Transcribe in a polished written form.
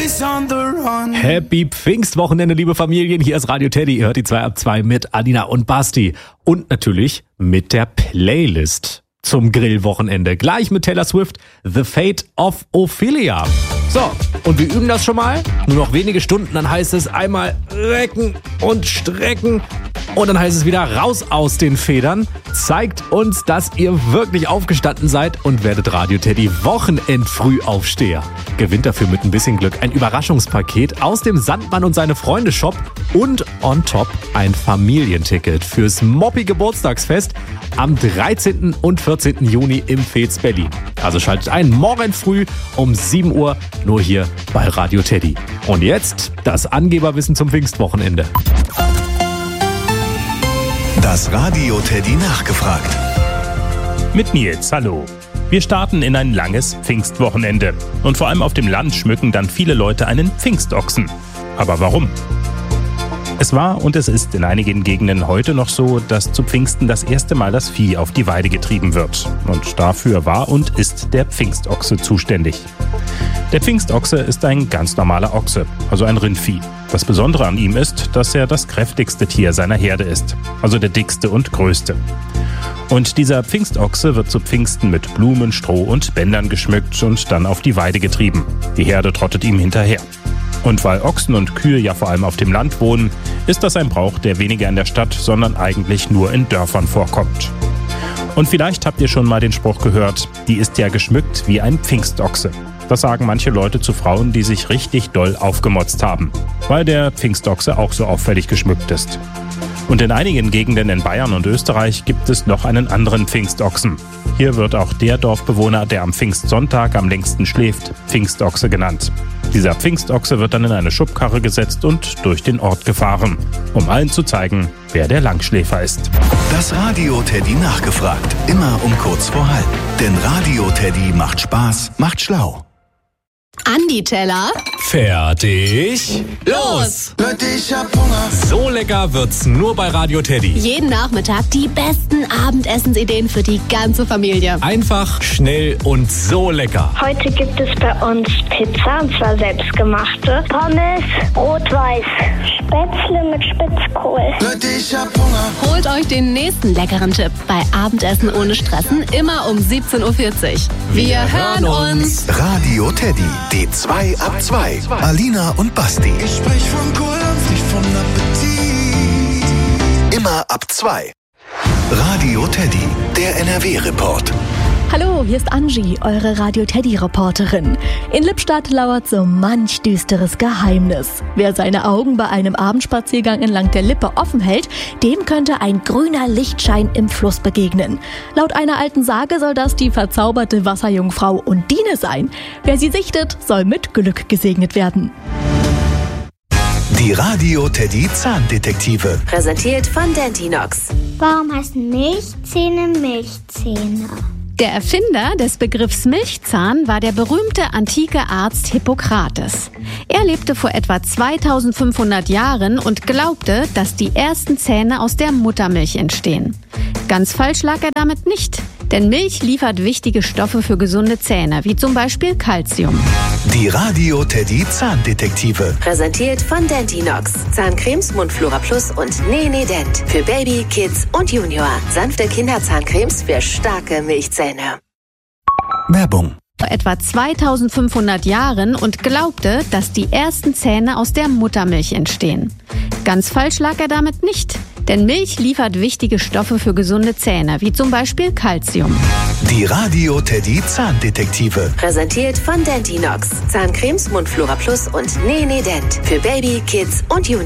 Happy Pfingstwochenende, liebe Familien. Hier ist Radio Teddy. Ihr hört die 2 ab 2 mit Alina und Basti. Und natürlich mit der Playlist zum Grillwochenende. Gleich mit Taylor Swift, The Fate of Ophelia. So, und wir üben das schon mal. Nur noch wenige Stunden, dann heißt es einmal recken und strecken. Und dann heißt es wieder raus aus den Federn. Zeigt uns, dass ihr wirklich aufgestanden seid und werdet Radio Teddy Wochenendfrühaufsteher. Gewinnt dafür mit ein bisschen Glück ein Überraschungspaket aus dem Sandmann und seine Freunde Shop und on top ein Familienticket fürs Moppi Geburtstagsfest am 13. und 14. Juni im Fez Berlin. Also schaltet ein morgen früh um 7 Uhr nur hier bei Radio Teddy. Und jetzt das Angeberwissen zum Pfingstwochenende. Das Radio Teddy nachgefragt. Mit Nils, hallo. Wir starten in ein langes Pfingstwochenende. Und vor allem auf dem Land schmücken dann viele Leute einen Pfingstochsen. Aber warum? Es war und es ist in einigen Gegenden heute noch so, dass zu Pfingsten das erste Mal das Vieh auf die Weide getrieben wird. Und dafür war und ist der Pfingstochse zuständig. Der Pfingstochse ist ein ganz normaler Ochse, also ein Rindvieh. Das Besondere an ihm ist, dass er das kräftigste Tier seiner Herde ist, also der dickste und größte. Und dieser Pfingstochse wird zu Pfingsten mit Blumen, Stroh und Bändern geschmückt und dann auf die Weide getrieben. Die Herde trottet ihm hinterher. Und weil Ochsen und Kühe ja vor allem auf dem Land wohnen, ist das ein Brauch, der weniger in der Stadt, sondern eigentlich nur in Dörfern vorkommt. Und vielleicht habt ihr schon mal den Spruch gehört, die ist ja geschmückt wie ein Pfingstochse. Das sagen manche Leute zu Frauen, die sich richtig doll aufgemotzt haben, weil der Pfingstochse auch so auffällig geschmückt ist. Und in einigen Gegenden in Bayern und Österreich gibt es noch einen anderen Pfingstochsen. Hier wird auch der Dorfbewohner, der am Pfingstsonntag am längsten schläft, Pfingstochse genannt. Dieser Pfingstochse wird dann in eine Schubkarre gesetzt und durch den Ort gefahren, um allen zu zeigen, wer der Langschläfer ist. Das Radio Teddy nachgefragt. Immer um kurz vor halb. Denn Radio Teddy macht Spaß, macht schlau. Andi Teller. Fertig. Los! Leute, ich hab Hunger. So lecker wird's nur bei Radio Teddy. Jeden Nachmittag die besten Abendessensideen für die ganze Familie. Einfach, schnell und so lecker. Heute gibt es bei uns Pizza, und zwar selbstgemachte. Pommes, rot-weiß, Spätzle mit Spitzkohl. Leute, ich hab Hunger. Holt euch den nächsten leckeren Tipp bei Abendessen ohne Stressen, immer um 17.40 Uhr. Wir hören uns. Radio Teddy, die 2 ab 2. Alina und Basti. Ich sprech von Kohldampf, nicht von Appetit. Immer ab 2. Radio Teddy, der NRW-Report. Hallo, hier ist Angie, eure Radio-Teddy-Reporterin. In Lippstadt lauert so manch düsteres Geheimnis. Wer seine Augen bei einem Abendspaziergang entlang der Lippe offen hält, dem könnte ein grüner Lichtschein im Fluss begegnen. Laut einer alten Sage soll das die verzauberte Wasserjungfrau Undine sein. Wer sie sichtet, soll mit Glück gesegnet werden. Die Radio Teddy Zahndetektive. Präsentiert von Dentinox. Warum heißen Milchzähne Milchzähne? Der Erfinder des Begriffs Milchzahn war der berühmte antike Arzt Hippokrates. Er lebte vor etwa 2500 Jahren und glaubte, dass die ersten Zähne aus der Muttermilch entstehen. Ganz falsch lag er damit nicht, denn Milch liefert wichtige Stoffe für gesunde Zähne, wie zum Beispiel Calcium. Die Radio Teddy Zahndetektive. Präsentiert von Dentinox. Zahncremes, Mundflora Plus und Nee Dent. Für Baby, Kids und Junior. Sanfte Kinderzahncremes für starke Milchzähne. Werbung. Vor etwa 2500 Jahren und glaubte, dass die ersten Zähne aus der Muttermilch entstehen. Ganz falsch lag er damit nicht, denn Milch liefert wichtige Stoffe für gesunde Zähne, wie zum Beispiel Calcium. Die Radio Teddy Zahndetektive. Präsentiert von Dentinox. Zahncremes, Mundflora Plus und Nee Dent. Für Baby, Kids und Junior.